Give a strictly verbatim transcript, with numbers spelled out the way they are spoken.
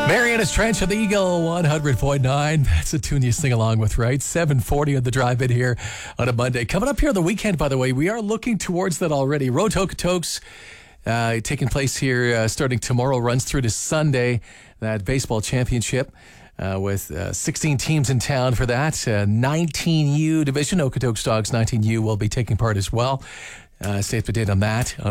Marianas Trench of the Eagle one hundred point nine. That's a tune you sing along with, right? seven forty on the drive in here on a Monday. Coming up here on the weekend, by the way, we are looking towards that already. Road to Okotoks uh, taking place here uh, starting tomorrow, runs through to Sunday. That baseball championship uh, with uh, sixteen teams in town for that. Uh, nineteen U division. Okotoks Dogs nineteen U will be taking part as well. Uh, stay up to date on that.